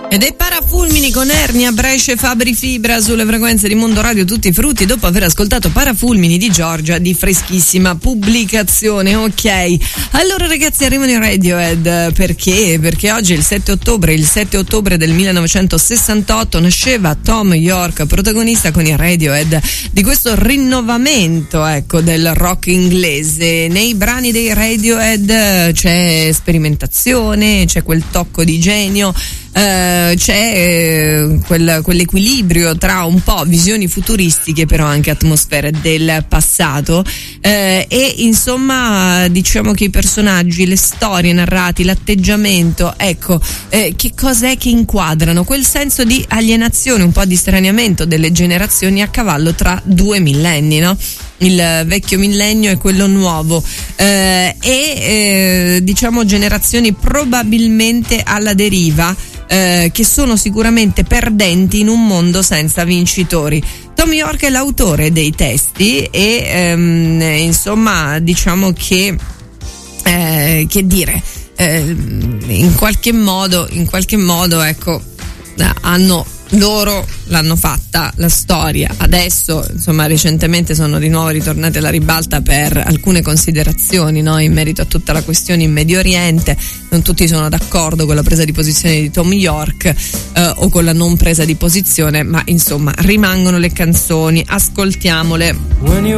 Ed è Parafulmini con Ernia, Brescia e Fabri Fibra sulle frequenze di Mondo Radio Tutti i Frutti, dopo aver ascoltato Parafulmini di Giorgia di freschissima pubblicazione. Ok, allora ragazzi, arrivano i Radiohead. Perché oggi è il 7 ottobre del 1968 nasceva Thom Yorke, protagonista con i Radiohead di questo rinnovamento, ecco, del rock inglese. Nei brani dei Radiohead c'è sperimentazione, c'è quel tocco di genio, c'è quell'equilibrio tra un po' visioni futuristiche però anche atmosfere del passato, e insomma diciamo che i personaggi, le storie narrate, l'atteggiamento, ecco, che cos'è che inquadrano quel senso di alienazione, un po' di straniamento delle generazioni a cavallo tra due millenni, no? Il vecchio millennio e quello nuovo, diciamo generazioni probabilmente alla deriva, che sono sicuramente perdenti in un mondo senza vincitori. Thom Yorke è l'autore dei testi e insomma diciamo che dire, in qualche modo ecco, loro l'hanno fatta la storia. Adesso insomma recentemente sono di nuovo ritornati alla ribalta per alcune considerazioni, no? In merito a tutta la questione in Medio Oriente. Non tutti sono d'accordo con la presa di posizione di Thom Yorke, o con la non presa di posizione, ma insomma rimangono le canzoni, ascoltiamole.